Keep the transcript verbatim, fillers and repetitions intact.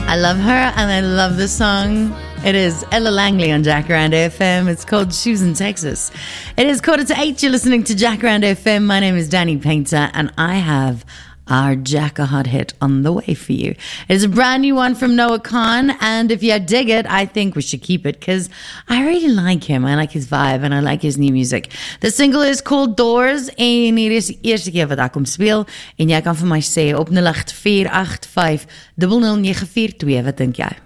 I love her and I love the song. It is Ella Langley on Jacaranda F M. It's called Shoes in Texas. It is quarter to eight. You're listening to Jacaranda F M. My name is Danny Painter and I have our Jacka Hot hit on the way for you. It is a brand new one from Noah Khan, and if you dig it, I think we should keep it because I really like him. I like his vibe and I like his new music. The single is called Doors en hier is die eerste keer wat ek hom speel en jy kan vir my sê op nul agt vier agt vyf nul nul nege vier twee, wat dink jy?